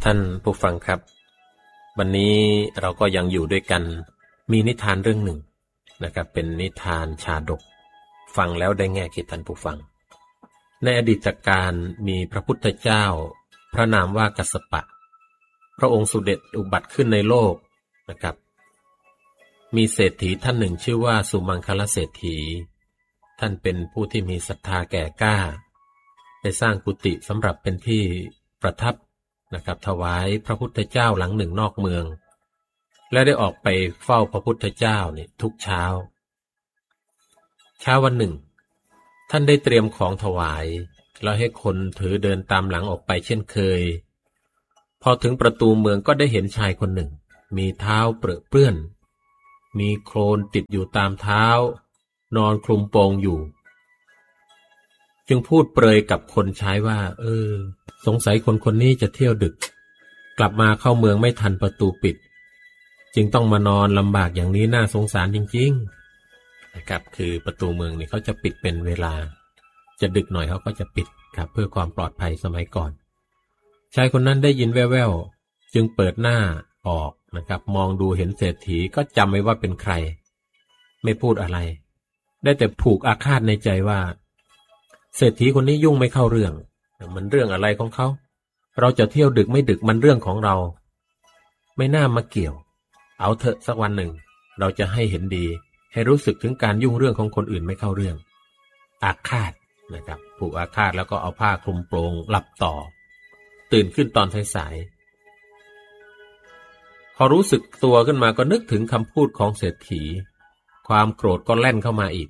ท่านผู้ฟังครับวันนี้เราก็ยังอยู่ด้วยกันมีนิทานเรื่องหนึ่งนะครับเป็นนิทานชาดกฟังแล้วได้แง่คิดท่านผู้ฟังในอดีตการมีพระพุทธเจ้าพระนามว่ากัสสปะพระองค์เสด็จอุบัติขึ้นในโลกนะครับมีเศรษฐีท่านหนึ่งชื่อว่าสุมังคลเศรษฐีท่านเป็นผู้ที่มีศรัทธาแก่กล้าได้สร้างกุฏิสำหรับเป็นที่ประทับนะครับถวายพระพุทธเจ้าหลังหนึ่งนอกเมืองและได้ออกไปเฝ้าพระพุทธเจ้าเนี่ยทุกเช้าวันหนึ่งท่านได้เตรียมของถวายแล้วให้คนถือเดินตามหลังออกไปเช่นเคยพอถึงประตูเมืองก็ได้เห็นชายคนหนึ่งมีเท้าเปรอะเปื้อนมีโคลนติดอยู่ตามเท้านอนคลุมโปงอยู่จึงพูดเปรยกับคนใช้ว่าสงสัยคนนี้จะเที่ยวดึกกลับมาเข้าเมืองไม่ทันประตูปิดจึงต้องมานอนลำบากอย่างนี้น่าสงสารจริงๆนะครับคือประตูเมืองนี่เขาจะปิดเป็นเวลาจะดึกหน่อยเขาก็จะปิดครับเพื่อความปลอดภัยสมัยก่อนชายคนนั้นได้ยินแว่วๆจึงเปิดหน้าออกนะครับมองดูเห็นเศรษฐีก็จำไว้ว่าเป็นใครไม่พูดอะไรได้แต่ผูกอาฆาตในใจว่าเศรษฐีคนนี้ยุ่งไม่เข้าเรื่องมันเรื่องอะไรของเขาเราจะเที่ยวดึกไม่ดึกมันเรื่องของเราไม่น่ามาเกี่ยวเอาเถอะสักวันหนึ่งเราจะให้เห็นดีให้รู้สึกถึงการยุ่งเรื่องของคนอื่นไม่เข้าเรื่องอาฆาตนะครับผูกอาฆาตแล้วก็เอาผ้าคลุมโปงหลับต่อตื่นขึ้นตอนสายๆพอรู้สึกตัวขึ้นมาก็นึกถึงคำพูดของเศรษฐีความโกรธก็แล่นเข้ามาอีก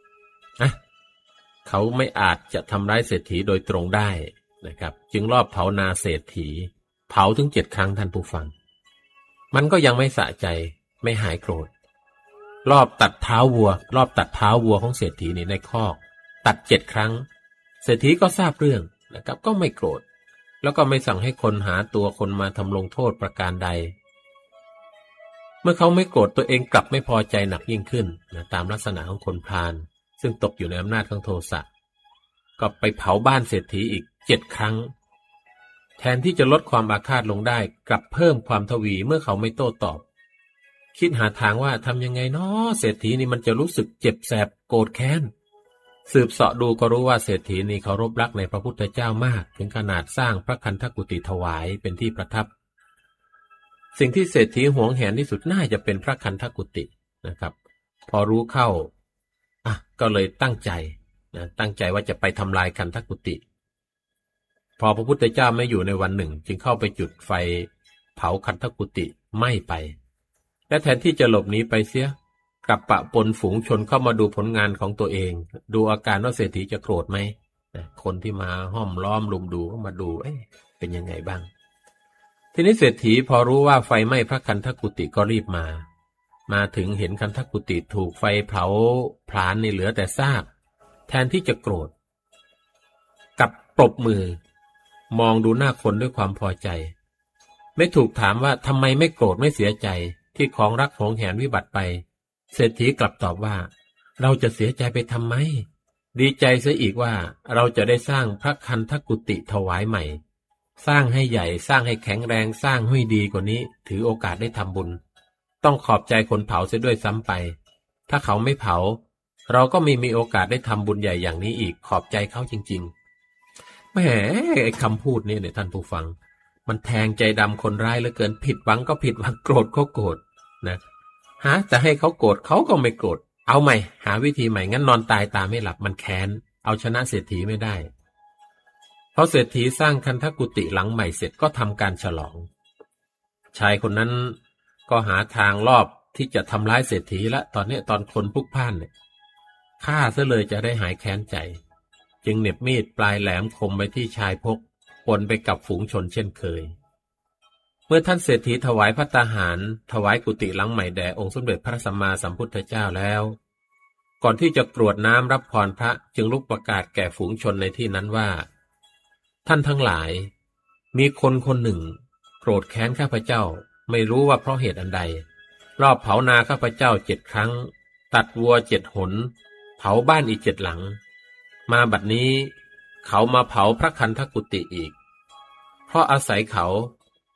เขาไม่อาจจะทำร้ายเศรษฐีโดยตรงได้นะครับจึงลอบเผานาเศรษฐีเผาถึง7 ครั้งท่านผู้ฟังมันก็ยังไม่สะใจไม่หายโกรธรอบตัดเท้าวัวของเศรษฐีนี่ในคอกตัด7 ครั้งเศรษฐีก็ทราบเรื่องนะครับก็ไม่โกรธแล้วก็ไม่สั่งให้คนหาตัวคนมาทำลงโทษประการใดเมื่อเขาไม่โกรธตัวเองกลับไม่พอใจหนักยิ่งขึ้นนะตามลักษณะของคนพาลซึ่งตกอยู่ในอำนาจของโทสะก็ไปเผาบ้านเศรษฐีอีก7 ครั้งแทนที่จะลดความอาฆาตลงได้กลับเพิ่มความทวีเมื่อเขาไม่โต้ตอบคิดหาทางว่าทำยังไงเนาะเศรษฐีนี่มันจะรู้สึกเจ็บแสบโกรธแค้นสืบเสาะดูก็รู้ว่าเศรษฐีนี่เคารพรักในพระพุทธเจ้ามากถึงขนาดสร้างพระคันธกุฏิถวายเป็นที่ประทับสิ่งที่เศรษฐีหวงแหนที่สุดน่าจะเป็นพระคันธกุฏินะครับพอรู้เข้าก็เลยตั้งใจว่าจะไปทำลายคันธกุฏิพอพระพุทธเจ้าไม่อยู่ในวันหนึ่งจึงเข้าไปจุดไฟเผาคันธกุฏิไหม้ไปและแทนที่จะหลบหนีไปเสียกลับปะปนฝูงชนเข้ามาดูผลงานของตัวเองดูอาการว่าเศรษฐีจะโกรธไหมคนที่มาห้อมล้อมลุมดูก็มาดูเป็นยังไงบ้างทีนี้เศรษฐีพอรู้ว่าไฟไหม้พระคันธกุฏิก็รีบมาถึงเห็นคันธกุฏิถูกไฟเผาผลาญนี่เหลือแต่ซากแทนที่จะโกรธกลับปรบมือมองดูหน้าคนด้วยความพอใจไม่ถูกถามว่าทำไมไม่โกรธไม่เสียใจที่ของรักหวงแหนวิบัติไปเศรษฐีกลับตอบว่าเราจะเสียใจไปทำไมดีใจเสียอีกว่าเราจะได้สร้างพระคันธกุฏิถวายใหม่สร้างให้ใหญ่สร้างให้แข็งแรงสร้างให้ดีกว่านี้ถือโอกาสได้ทำบุญต้องขอบใจคนเผาเสียด้วยซ้ำไปถ้าเขาไม่เผาเราก็ไม่มีโอกาสได้ทำบุญใหญ่อย่างนี้อีกขอบใจเขาจริงๆแหมไอ้คำพูดนี่เนี่ยท่านผู้ฟังมันแทงใจดำคนร้ายเหลือเกินผิดหวังก็ผิดหวังโกรธก็โกรธนะจะให้เขาโกรธเขาก็ไม่โกรธเอาใหม่หาวิธีใหม่งั้นนอนตายตาไม่หลับมันแค้นเอาชนะเศรษฐีไม่ได้พอเศรษฐีสร้างคันธกุฏิหลังใหม่เสร็จก็ทำการฉลองชายคนนั้นก็หาทางลอบที่จะทำร้ายเศรษฐีละตอนคนพลุกพล่านเนี่ยฆ่าซะเลยจะได้หายแค้นใจจึงเหน็บมีดปลายแหลมคมไปที่ชายพกปนไปกับฝูงชนเช่นเคยเมื่อท่านเศรษฐีถวายภัตตาหารถวายกุฏิหลังใหม่แด่องค์สมเด็จพระสัมมาสัมพุทธเจ้าแล้วก่อนที่จะกรวดน้ำรับพรพระจึงลุกประกาศแก่ฝูงชนในที่นั้นว่าท่านทั้งหลายมีคนคนหนึ่งโกรธแค้นข้าพเจ้าไม่รู้ว่าเพราะเหตุอันใดรอบเผานาข้าพเจ้า7 ครั้งตัดวัว7 หนเผาบ้านอีก7 หลังมาบัดนี้เขามาเผาพระคันธกุฏิอีกเพราะอาศัยเขา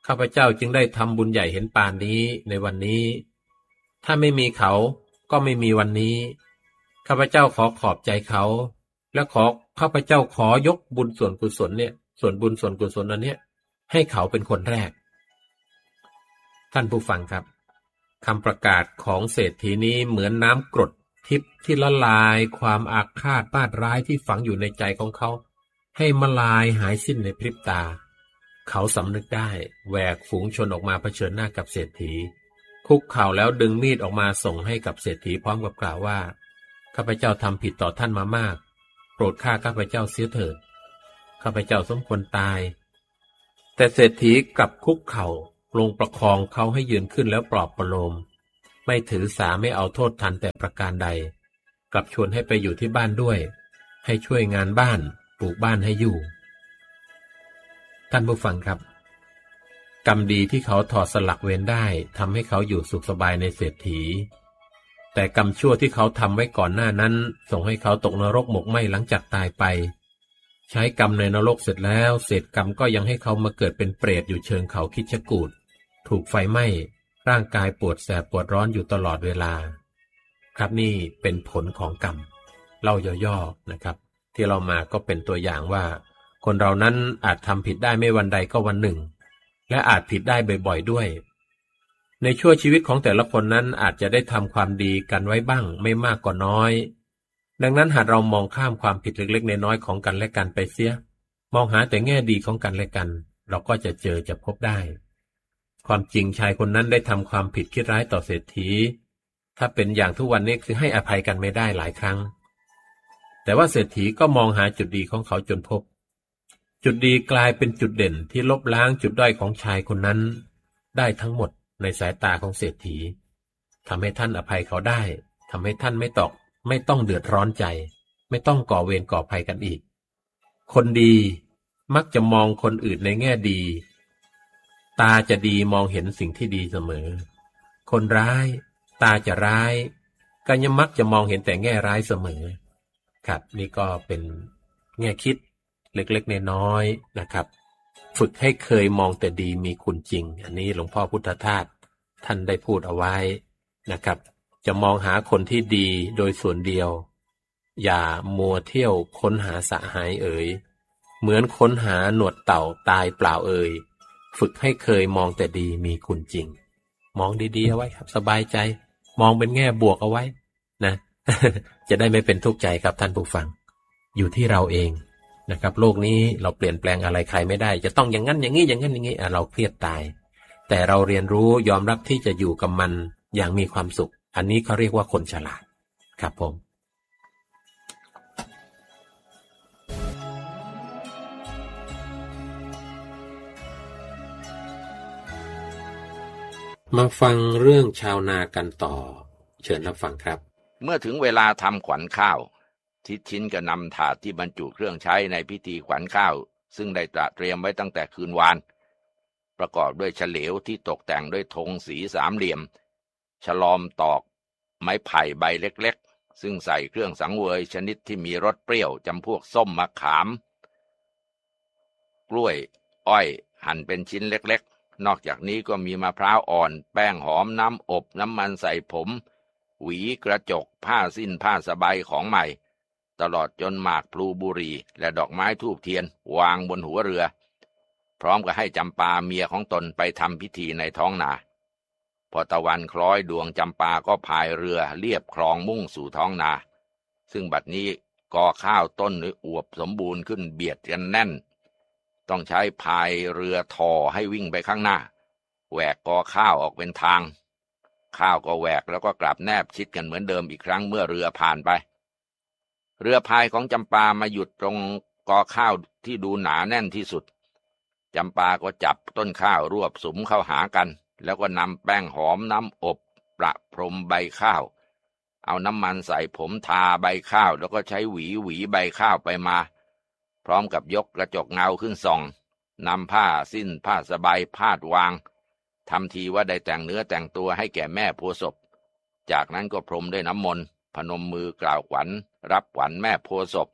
ข้าพเจ้าจึงได้ทำบุญใหญ่เห็นปานนี้ในวันนี้ ถ้าไม่มีเขาก็ไม่มีวันนี้ข้าพเจ้าขอขอบใจเขาและข้าพเจ้าขอยกบุญส่วนกุศลเนี่ยส่วนบุญส่วนกุศลอันเนี้ยให้เขาเป็นคนแรกท่านผู้ฟังครับคำประกาศของเศรษฐีนี้เหมือนน้ำกรดทิพย์ที่ละลายความอาฆาตมาดร้ายที่ฝังอยู่ในใจของเขาให้มาลายหายสิ้นในพริบตาเขาสำนึกได้แหวกฝูงชนออกมาเผชิญหน้ากับเศรษฐีคุกเข่าแล้วดึงมีดออกมาส่งให้กับเศรษฐีพร้อมกับกล่าวว่าข้าพเจ้าทำผิดต่อท่านมามากโปรดฆ่าข้าพเจ้าเสียเถิดข้าพเจ้าสมควรตายแต่เศรษฐีกลับคุกเข่าลงประคองเขาให้ยืนขึ้นแล้วปลอบประโลมไม่ถือสาไม่เอาโทษทันแต่ประการใดกลับชวนให้ไปอยู่ที่บ้านด้วยให้ช่วยงานบ้านปลูกบ้านให้อยู่ท่านผู้ฟังครับกรรมดีที่เขาถอดสลักเวรได้ทำให้เขาอยู่สุขสบายในเศรษฐีแต่กรรมชั่วที่เขาทำไว้ก่อนหน้านั้นส่งให้เขาตกนรกหมกไหม้หลังจากตายไปใช้กรรมในนรกเสร็จแล้วเศษกรรมก็ยังให้เขามาเกิดเป็นเปรตอยู่เชิงเขาคิชกูฏถูกไฟไหม้ร่างกายปวดแสบปวดร้อนอยู่ตลอดเวลาครับนี่เป็นผลของกรรมเล่าย่อๆนะครับที่เรามาก็เป็นตัวอย่างว่าคนเรานั้นอาจทำผิดได้ไม่วันใดก็วันหนึ่งและอาจผิดได้บ่อยๆด้วยในชั่วชีวิตของแต่ละคนนั้นอาจจะได้ทำความดีกันไว้บ้างไม่มากก็น้อยดังนั้นหากเรามองข้ามความผิดเล็กๆน้อยๆของกันและกันไปเสียมองหาแต่แง่ดีของกันและกันเราก็จะพบได้ความจริงชายคนนั้นได้ทำความผิดคิดร้ายต่อเศรษฐีถ้าเป็นอย่างทุกวันนี้คือให้อภัยกันไม่ได้หลายครั้งแต่ว่าเศรษฐีก็มองหาจุดดีของเขาจนพบจุดดีกลายเป็นจุดเด่นที่ลบล้างจุดด้อยของชายคนนั้นได้ทั้งหมดในสายตาของเศรษฐีทำให้ท่านอภัยเขาได้ทำให้ท่านไม่ต้องเดือดร้อนใจไม่ต้องก่อเวรก่อภัยกันอีกคนดีมักจะมองคนอื่นในแง่ดีตาจะดีมองเห็นสิ่งที่ดีเสมอคนร้ายตาจะร้ายก็ยังมักจะมองเห็นแต่แง่ร้ายเสมอครับนี่ก็เป็นแง่คิดเล็กๆน้อยๆนะครับฝึกให้เคยมองแต่ดีมีคุณจริงอันนี้หลวงพ่อพุทธทาสท่านได้พูดเอาไว้นะครับจะมองหาคนที่ดีโดยส่วนเดียวอย่ามัวเที่ยวค้นหาสหายเอ๋ยเหมือนค้นหาหนวดเต่าตายเปล่าเอ๋ยฝึกให้เคยมองแต่ดีมีคุณจริงมองดีๆเอาไว้ครับสบายใจมองเป็นแง่บวกเอาไว้นะ จะได้ไม่เป็นทุกข์ใจครับท่านผู้ฟังอยู่ที่เราเองนะครับโลกนี้เราเปลี่ยนแปลงอะไรใครไม่ได้จะต้องอย่างนั้นอย่างนี้อย่างนั้นอย่างนี้เราเครียดตายแต่เราเรียนรู้ยอมรับที่จะอยู่กับมันอย่างมีความสุขอันนี้เขาเรียกว่าคนฉลาดครับผมมาฟังเรื่องชาวนากันต่อเชิญรับฟังครับเมื่อถึงเวลาทำขวัญข้าวทิศชินก็นำถาดที่บรรจุเครื่องใช้ในพิธีขวัญข้าวซึ่งได้เตรียมไว้ตั้งแต่คืนวานประกอบด้วยเฉลวที่ตกแต่งด้วยธงสีสามเหลี่ยมฉลอมตอกไม้ไผ่ใบเล็กๆซึ่งใส่เครื่องสังเวยชนิดที่มีรสเปรี้ยวจำพวกส้มมะขามกล้วยอ้อยหั่นเป็นชิ้นเล็กๆนอกจากนี้ก็มีมะพร้าวอ่อนแป้งหอมน้ำอบน้ำมันใส่ผมหวีกระจกผ้าสิ้นผ้าสบายของใหม่ตลอดจนหมากพลูบุหรี่และดอกไม้ธูปเทียนวางบนหัวเรือพร้อมกับให้จำปาเมียของตนไปทำพิธีในท้องนาพอตะวันคล้อยดวงจำปาก็พายเรือเลียบคลองมุ่งสู่ท้องนาซึ่งบัดนี้กอข้าวต้นอวบสมบูรณ์ขึ้นเบียดกันแน่นต้องใช้พายเรือถ่อให้วิ่งไปข้างหน้าแหวกกอข้าวออกเป็นทางข้าวก็แหวกแล้วก็กลับแนบชิดกันเหมือนเดิมอีกครั้งเมื่อเรือผ่านไปเรือพายของจำปามาหยุดตรงกอข้าวที่ดูหนาแน่นที่สุดจำปาก็จับต้นข้าวรวบสุมเข้าหากันแล้วก็นำแป้งหอมน้ำอบประพรมใบข้าวเอาน้ำมันใส่ผมทาใบข้าวแล้วก็ใช้หวีใบข้าวไปมาพร้อมกับยกกระจกเงาขึ้นส่องนำผ้าสิ้นผ้าสบายพาดวางทำทีว่าได้แต่งเนื้อแต่งตัวให้แก่แม่โพธิ์ศพจากนั้นก็พรมด้วยน้ำมนต์พนมมือกล่าวขวัญรับขวัญแม่โพธิ์ศพ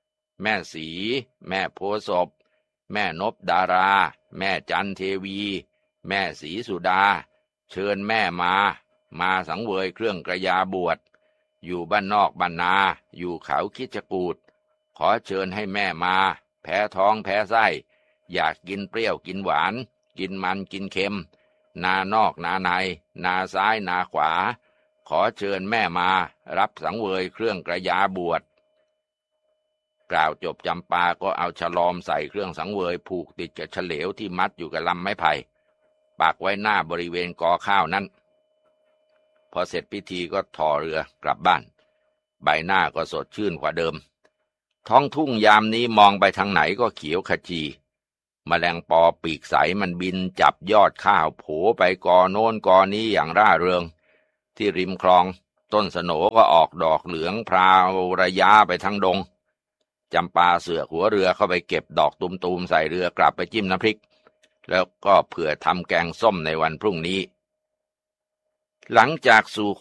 แม่สีแม่โพธิ์ศพแม่นพดาราแม่จันเทวีแม่ศรีสุดาเชิญแม่มาสังเวยเครื่องกระยาบวชอยู่บ้านนอกบ้านนาอยู่เขาคิดกูฏขอเชิญให้แม่มาแพ้ท้องแพ้ไส้อยากกินเปรี้ยวกินหวานกินมันกินเค็มนานอกนาในนาซ้ายนาขวาขอเชิญแม่มารับสังเวยเครื่องกระยาบวชกล่าวจบจำปาก็เอาฉลอมใส่เครื่องสังเวยผูกติดกับเฉลวที่มัดอยู่กับลำไม้ไผ่ปักไว้หน้าบริเวณกอข้าวนั้นพอเสร็จพิธีก็ถ่อเรือกลับบ้านใบหน้าก็สดชื่นกว่าเดิมท้องทุ่งยามนี้มองไปทางไหนก็เขียวขจีแมลงปอปีกใสมันบินจับยอดข้าวโผไปกอโน้นกอนี้อย่างร่าเริงที่ริมคลองต้นสโหนก็ออกดอกเหลืองพราวระยะไปทั้งดงจำปาเสือกหัวเรือเข้าไปเก็บดอกตุมๆใส่เรือกลับไปจิ้มน้ำพริกแล้วก็เผื่อทำแกงส้มในวันพรุ่งนี้หลังจากสู่